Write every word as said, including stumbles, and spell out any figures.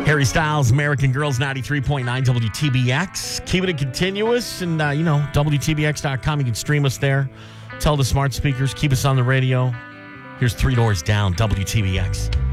Harry Styles, American Girls, ninety-three point nine W T B X. Keeping it continuous. And, uh, you know, W T B X dot com. You can stream us there. Tell the smart speakers, keep us on the radio. Here's Three Doors Down, W T B X.